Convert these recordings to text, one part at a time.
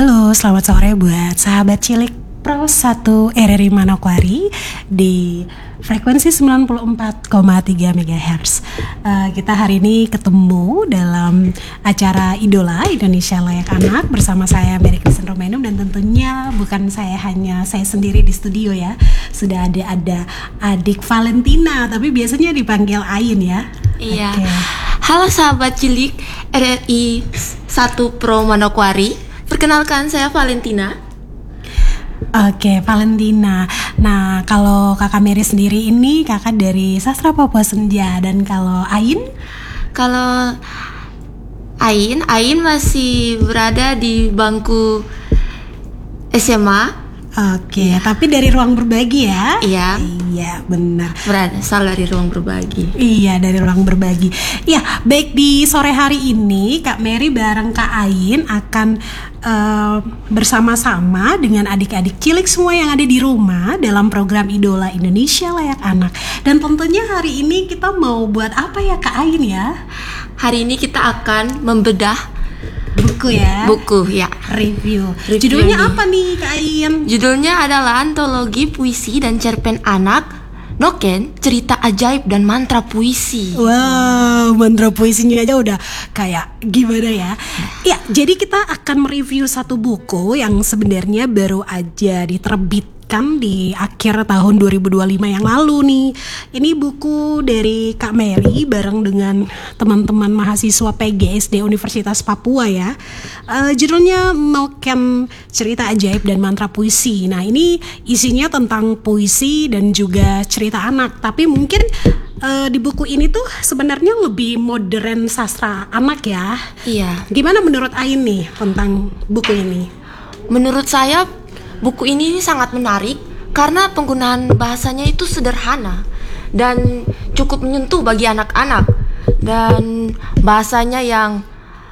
Halo, selamat sore buat sahabat cilik Pro 1 RRI Manokwari di frekuensi 94,3 MHz. Kita hari ini ketemu dalam acara Idola Indonesia Layak Anak bersama saya Mary Kristen Romenum, dan tentunya bukan hanya saya sendiri di studio ya. Sudah ada adik Valentina, tapi biasanya dipanggil Ain ya. Iya. Okay. Halo sahabat cilik RRI 1 Pro Manokwari. Perkenalkan, saya Valentina. Oke, Valentina. Nah, kalau kakak Mary sendiri ini kakak dari Sastra Papua Senja, dan kalau Ain? Kalau Ain masih berada di bangku SMA. Oke, tapi dari ruang berbagi ya? Iya. Iya, benar. Berasal dari ruang berbagi. Iya, dari ruang berbagi. Ya, baik, di sore hari ini Kak Mary bareng Kak Ain akan bersama-sama dengan adik-adik cilik semua yang ada di rumah dalam program Idola Indonesia Layak Anak. Dan tentunya hari ini kita mau buat apa ya Kak Ain ya? Hari ini kita akan membedah buku ya? Buku ya. Review. Judulnya apa nih Kak Ain? Judulnya adalah Antologi Puisi dan Cerpen Anak Noken, Cerita Ajaib dan Mantra Puisi. Wow, mantra puisinya aja udah kayak gimana ya? Ya, jadi kita akan mereview satu buku yang sebenarnya baru aja diterbitkan di akhir tahun 2025 yang lalu nih. Ini buku dari Kak Mary bareng dengan teman-teman mahasiswa PGSD Universitas Papua ya. Judulnya Noken, Cerita Ajaib dan Mantra Puisi. Nah, ini isinya tentang puisi dan juga cerita anak, tapi mungkin di buku ini tuh sebenarnya lebih modern sastra anak ya. Iya. Gimana menurut Ain nih tentang buku ini? Menurut saya buku ini sangat menarik karena penggunaan bahasanya itu sederhana dan cukup menyentuh bagi anak-anak, dan bahasanya yang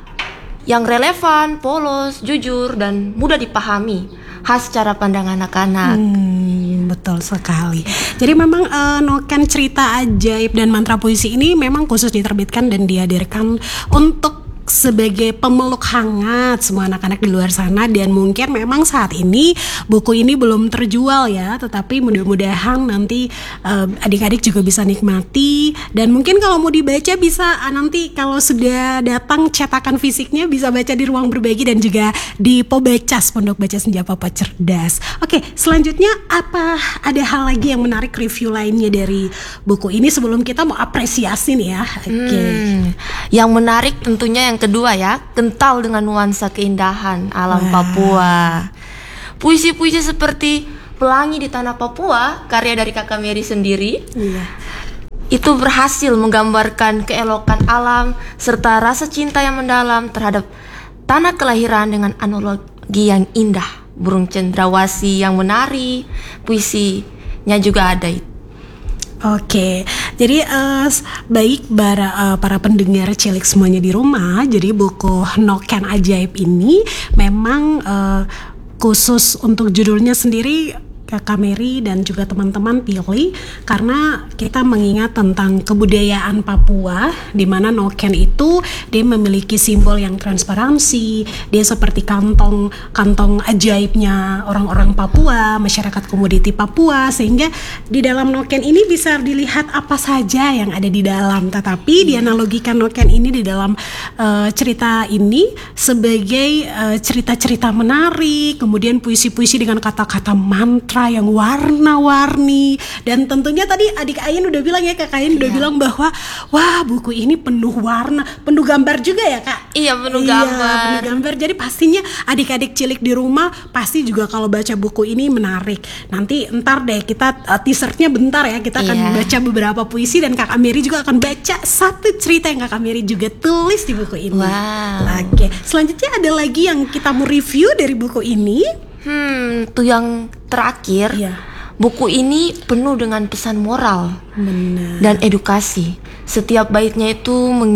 relevan, polos, jujur, dan mudah dipahami, khas cara pandang anak-anak. Betul sekali. Jadi memang Noken, Cerita Ajaib dan Mantra Puisi ini memang khusus diterbitkan dan dihadirkan untuk sebagai pemeluk hangat semua anak-anak di luar sana. Dan mungkin memang saat ini buku ini belum terjual ya, tetapi mudah-mudahan nanti adik-adik juga bisa nikmati. Dan mungkin kalau mau dibaca bisa nanti kalau sudah datang cetakan fisiknya bisa baca di ruang berbagi dan juga di Pobacas, Pondok Baca Senja Papua Cerdas. Oke, selanjutnya apa ada hal lagi yang menarik review lainnya dari buku ini sebelum kita mau apresiasi nih ya? Oke. Yang menarik tentunya yang kedua ya, kental dengan nuansa keindahan alam Papua. Puisi-puisi seperti Pelangi di Tanah Papua, karya dari Kakak Mary sendiri, itu berhasil menggambarkan keelokan alam serta rasa cinta yang mendalam terhadap tanah kelahiran dengan analogi yang indah. Burung cendrawasih yang menari, puisinya juga ada itu. Oke, jadi baik para pendengar cilik semuanya di rumah, jadi buku Noken Ajaib ini memang khusus untuk judulnya sendiri Kakak Mary dan juga teman-teman pilih karena kita mengingat tentang kebudayaan Papua, di mana Noken itu dia memiliki simbol yang transparansi, dia seperti kantong ajaibnya orang-orang Papua, masyarakat komoditi Papua, sehingga di dalam Noken ini bisa dilihat apa saja yang ada di dalam, tetapi dianalogikan Noken ini di dalam cerita ini sebagai cerita-cerita menarik, kemudian puisi-puisi dengan kata-kata mantra yang warna-warni. Dan tentunya tadi adik Ain udah bilang ya, Kak Ain udah bilang bahwa wah buku ini penuh warna, penuh gambar juga ya Kak? Iya, penuh gambar. Jadi pastinya adik-adik cilik di rumah pasti juga kalau baca buku ini menarik. Nanti ntar deh kita teasernya bentar ya, kita akan baca beberapa puisi dan Kakak Mary juga akan baca satu cerita yang Kakak Mary juga tulis di buku ini. Oke, selanjutnya ada lagi yang kita mau review dari buku ini. Tuh yang terakhir, buku ini penuh dengan pesan moral dan edukasi. Setiap baitnya itu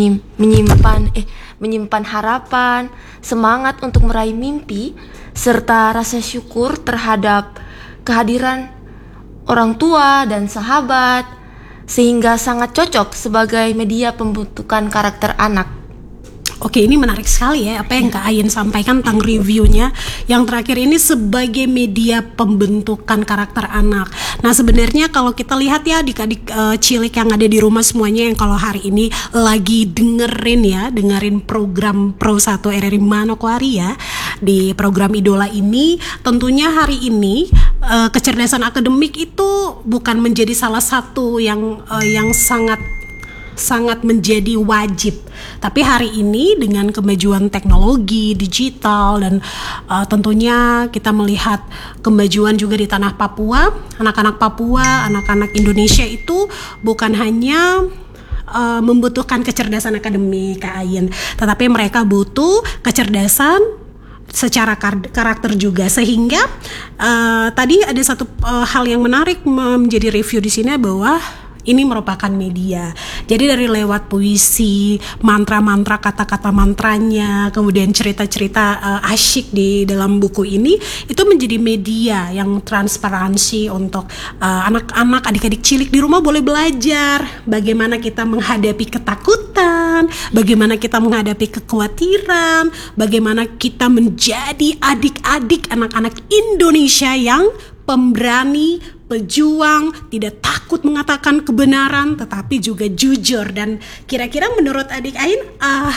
menyimpan harapan, semangat untuk meraih mimpi, serta rasa syukur terhadap kehadiran orang tua dan sahabat, sehingga sangat cocok sebagai media pembentukan karakter anak. Oke, ini menarik sekali ya apa yang Kak Ayin sampaikan tentang reviewnya. Yang terakhir ini sebagai media pembentukan karakter anak. Nah, sebenarnya kalau kita lihat ya adik-adik cilik yang ada di rumah semuanya yang kalau hari ini lagi dengerin program Pro 1 RRI Manokwari ya, di program Idola ini, tentunya hari ini kecerdasan akademik itu bukan menjadi salah satu yang sangat menjadi wajib. Tapi hari ini dengan kemajuan teknologi digital dan tentunya kita melihat kemajuan juga di tanah Papua, anak-anak Papua, anak-anak Indonesia itu bukan hanya membutuhkan kecerdasan akademik Kak Ayin, tetapi mereka butuh kecerdasan secara karakter juga, sehingga tadi ada satu hal yang menarik menjadi review di sini bahwa ini merupakan media. Jadi dari lewat puisi, mantra-mantra, kata-kata mantranya, kemudian cerita-cerita asyik di dalam buku ini, itu menjadi media yang transparansi untuk anak-anak, adik-adik cilik di rumah boleh belajar bagaimana kita menghadapi ketakutan, bagaimana kita menghadapi kekhawatiran, bagaimana kita menjadi adik-adik anak-anak Indonesia yang pemberani, pejuang, tidak takut mengatakan kebenaran, tetapi juga jujur. Dan kira-kira menurut adik Ayin,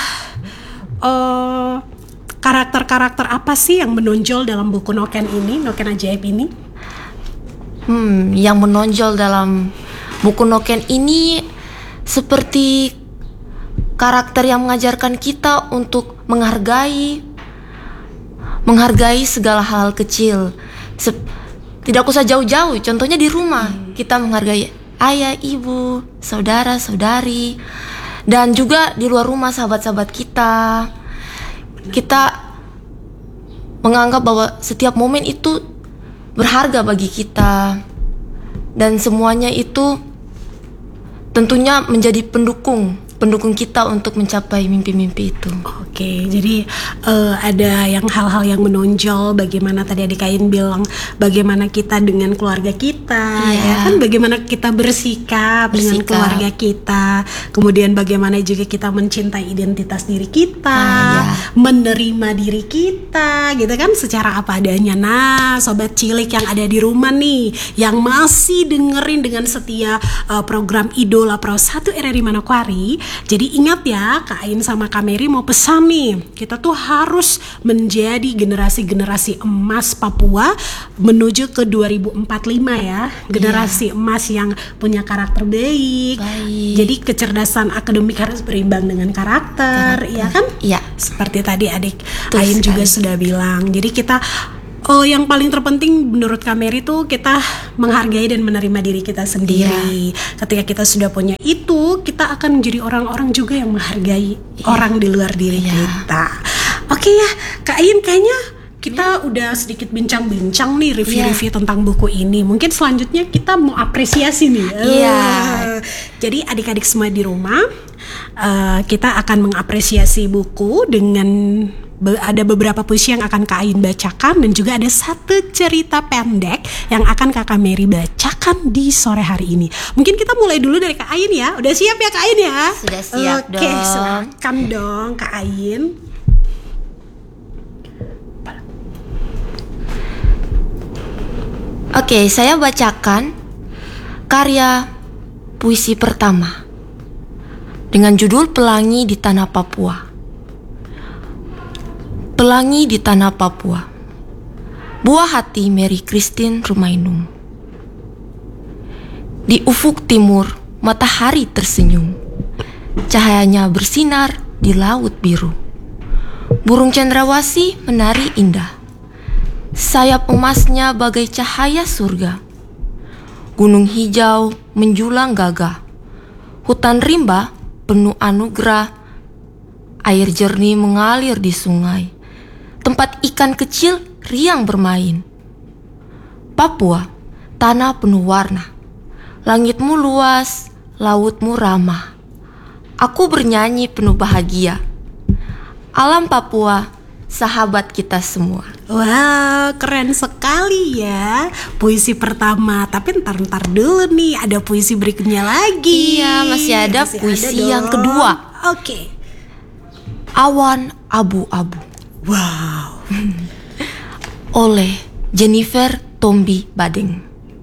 karakter-karakter apa sih yang menonjol dalam buku Noken Ajaib ini? Yang menonjol dalam buku Noken ini seperti karakter yang mengajarkan kita untuk menghargai segala hal kecil. Tidak usah jauh-jauh, contohnya di rumah kita menghargai ayah, ibu, saudara, saudari, dan juga di luar rumah sahabat-sahabat kita. Kita menganggap bahwa setiap momen itu berharga bagi kita, dan semuanya itu tentunya menjadi pendukung kita untuk mencapai mimpi-mimpi itu. Oke, jadi ada yang hal-hal yang menonjol, bagaimana tadi adik Ayin bilang, bagaimana kita dengan keluarga kita, ya kan, bagaimana kita bersikap dengan keluarga kita, kemudian bagaimana juga kita mencintai identitas diri kita, menerima diri kita, gitu kan, secara apa adanya. Nah, sobat cilik yang ada di rumah nih, yang masih dengerin dengan setia program Idola Pro 1 RRI Manokwari, jadi ingat ya, Kak Ayin sama Kak Mary mau pesan nih, kita tuh harus menjadi generasi-generasi emas Papua menuju ke 2045 ya, generasi emas yang punya karakter baik. Jadi kecerdasan akademik harus berimbang dengan karakter. Ya kan? Iya. Seperti tadi adik Ayin juga sudah bilang. Jadi kita yang paling terpenting menurut Kak Mary tuh kita menghargai dan menerima diri kita sendiri. Ketika kita sudah punya itu, kita akan menjadi orang-orang juga yang menghargai orang di luar diri kita. Oke ya, Kak Ayin, kayaknya kita udah sedikit bincang-bincang nih review-review tentang buku ini. Mungkin selanjutnya kita mau apresiasi nih. Jadi adik-adik semua di rumah, kita akan mengapresiasi buku dengan ada beberapa puisi yang akan Kak Ayin bacakan, dan juga ada satu cerita pendek yang akan Kakak Mary bacakan di sore hari ini. Mungkin kita mulai dulu dari Kak Ayin ya. Udah siap ya Kak Ayin ya? Sudah siap dong. Oke, silakan dong Kak Ayin. Oke, saya bacakan karya puisi pertama dengan judul Pelangi di Tanah Papua. Pelangi di Tanah Papua, buah hati Mary Christine Rumainung. Di ufuk timur, matahari tersenyum, cahayanya bersinar di laut biru. Burung cendrawasih menari indah, sayap emasnya bagai cahaya surga. Gunung hijau menjulang gagah, hutan rimba penuh anugerah. Air jernih mengalir di sungai, tempat ikan kecil riang bermain. Papua, tanah penuh warna, langitmu luas, lautmu ramah. Aku bernyanyi penuh bahagia. Alam Papua, sahabat kita semua. Wow, keren sekali ya puisi pertama. Tapi ntar dulu nih, ada puisi berikutnya lagi. Iya, masih ada puisi yang kedua. Awan Abu-Abu. Wow. Oleh Jennifer Tombi Badeng.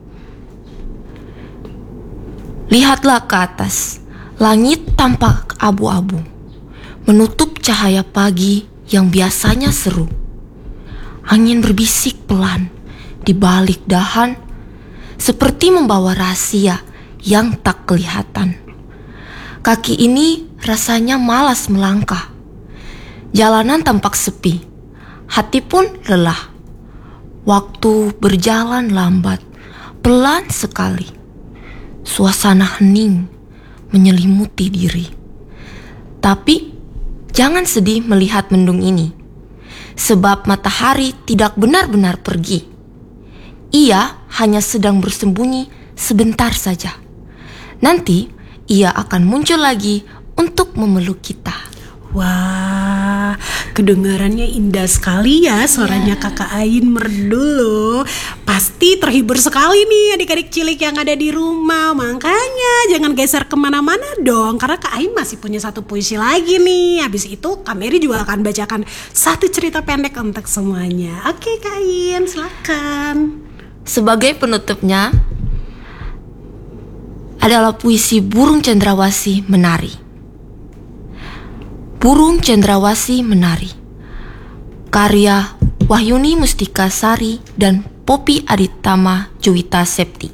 Lihatlah ke atas, langit tampak abu-abu, menutup cahaya pagi yang biasanya seru. Angin berbisik pelan di balik dahan, seperti membawa rahasia yang tak kelihatan. Kaki ini rasanya malas melangkah. Jalanan tampak sepi, hati pun lelah. Waktu berjalan lambat, pelan sekali. Suasana hening menyelimuti diri. Tapi jangan sedih melihat mendung ini, sebab matahari tidak benar-benar pergi. Ia hanya sedang bersembunyi sebentar saja. Nanti ia akan muncul lagi untuk memeluk kita. Wah, kedengarannya indah sekali ya suaranya Kakak Ain merdu loh. Pasti terhibur sekali nih adik-adik cilik yang ada di rumah. Makanya jangan geser kemana-mana dong, karena Kak Ain masih punya satu puisi lagi nih. Habis itu Kak Mary juga akan bacakan satu cerita pendek untuk semuanya. Oke Kak Ain, silakan. Sebagai penutupnya adalah puisi Burung Cendrawasih Menari. Burung Cendrawasih Menari, karya Wahyuni Mustika Sari dan Poppy Aditama Juwita Septi.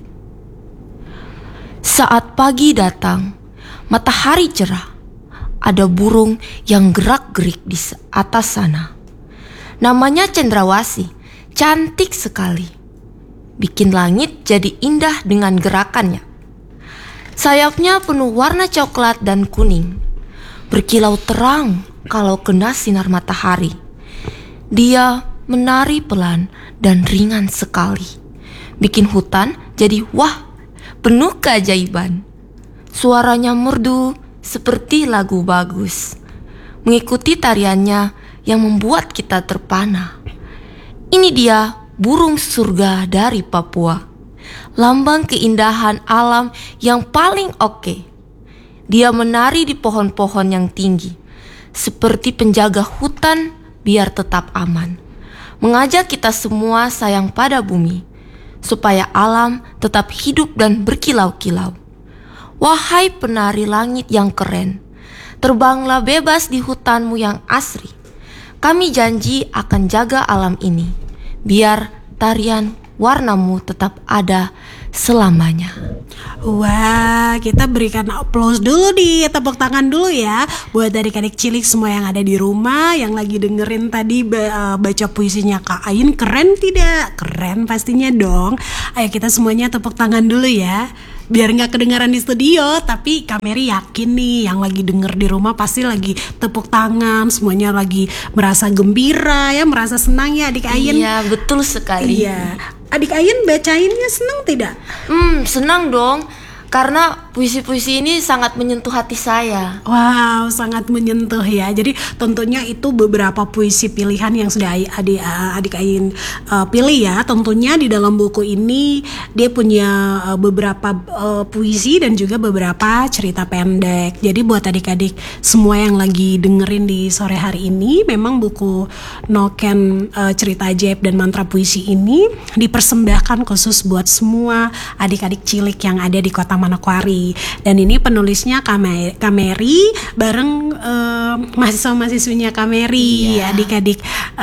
Saat pagi datang, matahari cerah, ada burung yang gerak-gerik di atas sana. Namanya Cendrawasih, cantik sekali. Bikin langit jadi indah dengan gerakannya. Sayapnya penuh warna coklat dan kuning, berkilau terang kalau kena sinar matahari. Dia menari pelan dan ringan sekali, bikin hutan jadi wah, penuh keajaiban. Suaranya merdu seperti lagu bagus, mengikuti tariannya yang membuat kita terpana. Ini dia burung surga dari Papua, lambang keindahan alam yang paling oke. Dia menari di pohon-pohon yang tinggi, seperti penjaga hutan biar tetap aman. Mengajak kita semua sayang pada bumi, supaya alam tetap hidup dan berkilau-kilau. Wahai penari langit yang keren, terbanglah bebas di hutanmu yang asri. Kami janji akan jaga alam ini, biar tarian warnamu tetap ada selamanya. Wah, kita berikan applause dulu nih, tepuk tangan dulu ya buat adik-adik cilik semua yang ada di rumah yang lagi dengerin tadi baca puisinya Kak Ain. Keren tidak? Keren pastinya dong. Ayo kita semuanya tepuk tangan dulu ya, biar nggak kedengaran di studio, tapi Kak Mary yakin nih yang lagi denger di rumah pasti lagi tepuk tangan, semuanya lagi merasa gembira ya, merasa senang ya adik Ain. Iya, betul sekali. Iya. Adik Ain bacainnya senang tidak? Senang dong, karena puisi-puisi ini sangat menyentuh hati saya. Wow, sangat menyentuh ya. Jadi tentunya itu beberapa puisi pilihan yang sudah adik Ain pilih ya. Tentunya di dalam buku ini dia punya beberapa puisi dan juga beberapa cerita pendek. Jadi buat adik-adik semua yang lagi dengerin di sore hari ini, memang buku Noken Cerita Ajaib dan Mantra Puisi ini dipersembahkan khusus buat semua adik-adik cilik yang ada di Kota Manokwari. Dan ini penulisnya Kak Mary bareng mahasiswa-mahasiswinya Kak Mary, adik-adik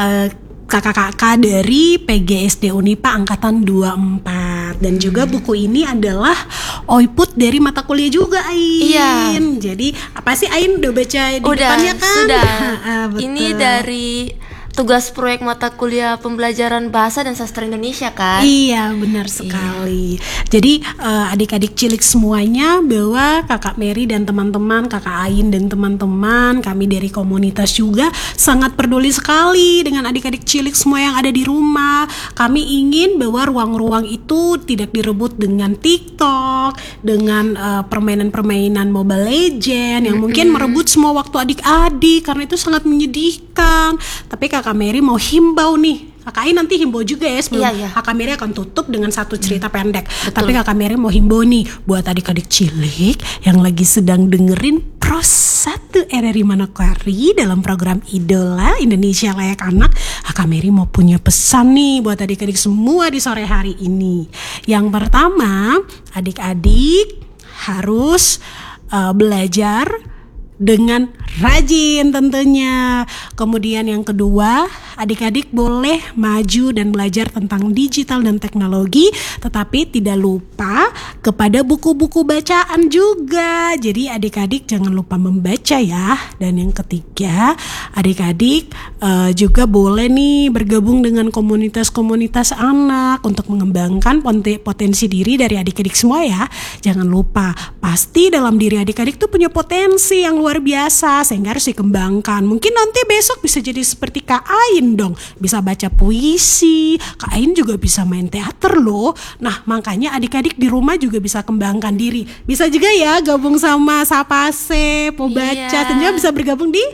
kakak-kakak dari PGSD Unipa Angkatan 24. Dan juga buku ini adalah output dari mata kuliah juga Ain. Iya. Jadi apa sih Ain udah baca di depannya kan? Sudah. Betul. Ini dari tugas proyek mata kuliah pembelajaran bahasa dan sastra Indonesia kan? Iya, benar sekali. Jadi adik-adik cilik semuanya, bahwa Kakak Mary dan teman-teman, Kakak Ain dan teman-teman kami dari komunitas juga sangat peduli sekali dengan adik-adik cilik semua yang ada di rumah. Kami ingin bahwa ruang-ruang itu tidak direbut dengan TikTok, dengan permainan-permainan Mobile Legends yang mungkin merebut semua waktu adik-adik, karena itu sangat menyedihkan. Tapi Kakak Mary mau himbau nih, Kakak Ain nanti himbau juga ya sebelum Kakak Mary akan tutup dengan satu cerita pendek. Betul. Tapi Kakak Mary mau himbau nih buat adik-adik cilik yang lagi sedang dengerin Cross 1 RRI Manokwari dalam program Idola Indonesia Layak Anak. Kak Mary mau punya pesan nih buat adik-adik semua di sore hari ini. Yang pertama, adik-adik harus belajar dengan rajin tentunya. Kemudian yang kedua, adik-adik boleh maju dan belajar tentang digital dan teknologi, tetapi tidak lupa kepada buku-buku bacaan juga. Jadi adik-adik jangan lupa membaca ya. Dan yang ketiga, adik-adik juga boleh nih bergabung dengan komunitas-komunitas anak untuk mengembangkan potensi diri dari adik-adik semua ya. Jangan lupa, pasti dalam diri adik-adik tuh punya potensi yang luar biasa sehingga harus dikembangkan. Mungkin nanti besok bisa jadi seperti Kak Ain dong, bisa baca puisi. Kak Ain juga bisa main teater loh. Nah makanya adik-adik di rumah juga bisa kembangkan diri. Bisa juga ya gabung sama Sapase, Pobaca, tentunya bisa bergabung di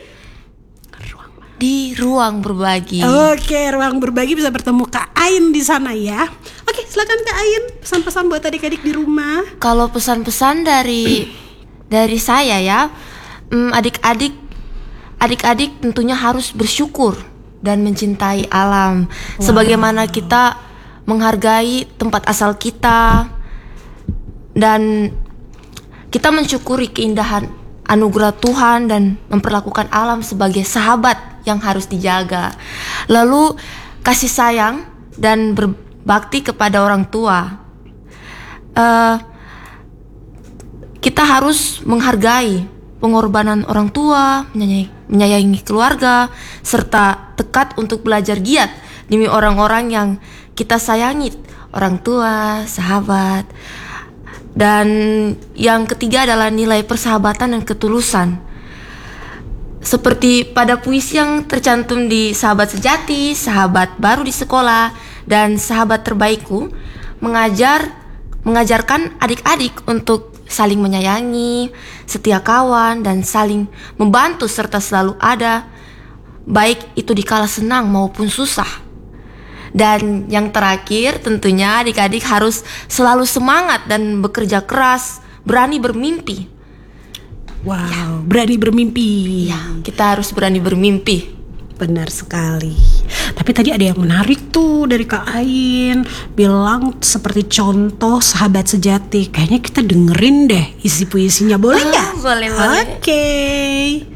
ruang berbagi. Oke, ruang berbagi bisa bertemu Kak Ain di sana ya. Oke, silakan Kak Ain, pesan-pesan buat adik-adik di rumah. Kalau pesan-pesan dari saya ya, adik-adik tentunya harus bersyukur dan mencintai alam. Sebagaimana kita menghargai tempat asal kita dan kita mensyukuri keindahan anugerah Tuhan dan memperlakukan alam sebagai sahabat yang harus dijaga. Lalu kasih sayang dan berbakti kepada orang tua. Kita harus menghargai pengorbanan orang tua, menyayangi keluarga, serta tekad untuk belajar giat demi orang-orang yang kita sayangi, orang tua, sahabat. Dan yang ketiga adalah nilai persahabatan dan ketulusan. Seperti pada puisi yang tercantum di Sahabat Sejati, Sahabat Baru di Sekolah, dan Sahabat Terbaikku, mengajarkan adik-adik untuk saling menyayangi, setia kawan, dan saling membantu serta selalu ada, baik itu dikala senang maupun susah. Dan yang terakhir tentunya adik-adik harus selalu semangat dan bekerja keras, berani bermimpi. Wow, berani bermimpi. Ya, kita harus berani bermimpi. Benar sekali. Tapi tadi ada yang menarik tuh dari Kak Ain, bilang seperti contoh sahabat sejati. Kayaknya kita dengerin deh isi puisinya, boleh nggak? Boleh. Oke.